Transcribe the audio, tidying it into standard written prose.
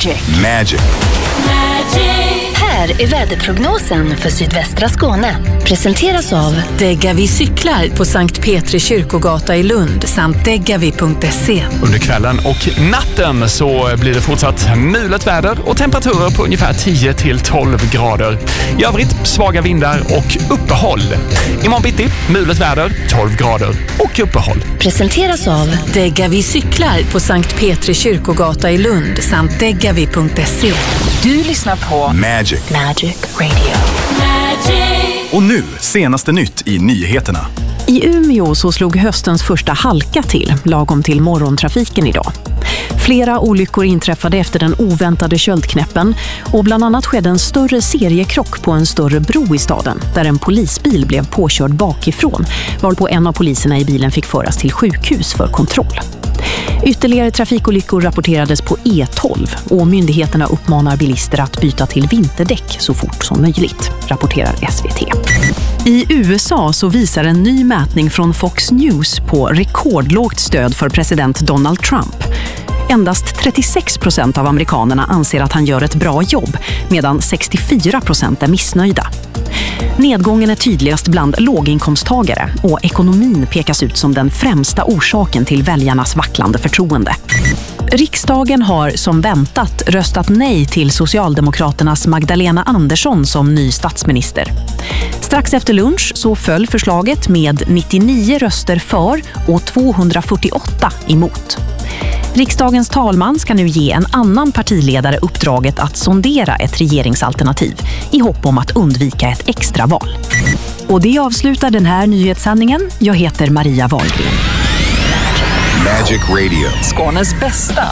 Magic. Här är väderprognosen för sydvästra Skåne. Presenteras av Degavi cyklar på Sankt Petri kyrkogata i Lund samt degavi.se. Under kvällen och natten så blir det fortsatt mulet väder och temperaturer på ungefär 10-12 grader. I övrigt svaga vindar och uppehåll. Imorgon bitti, mulet väder, 12 grader och uppehåll. Presenteras av Degavi cyklar på Sankt Petri kyrkogata i Lund samt degavi.se. Du lyssnar på Magic. Radio. Och nu, senaste nytt i nyheterna. I Umeå så slog höstens första halka till, lagom till morgontrafiken idag. Flera olyckor inträffade efter den oväntade köldknäppen och bland annat skedde en större seriekrock på en större bro i staden där en polisbil blev påkörd bakifrån, varpå en av poliserna i bilen fick föras till sjukhus för kontroll. Ytterligare trafikolyckor rapporterades på E12 och myndigheterna uppmanar bilister att byta till vinterdäck så fort som möjligt, rapporterar SVT. I USA så visar en ny mätning från Fox News på rekordlågt stöd för president Donald Trump. Endast 36% av amerikanerna anser att han gör ett bra jobb, medan 64% är missnöjda. Nedgången är tydligast bland låginkomsttagare och ekonomin pekas ut som den främsta orsaken till väljarnas vacklande förtroende. Riksdagen har som väntat röstat nej till Socialdemokraternas Magdalena Andersson som ny statsminister. Strax efter lunch så föll förslaget med 99 röster för och 248 emot. Riksdagens talman ska nu ge en annan partiledare uppdraget att sondera ett regeringsalternativ i hopp om att undvika ett extraval. Och det avslutar den här nyhetssändningen. Jag heter Maria Wahlgren. Magic Radio. Skånes bästa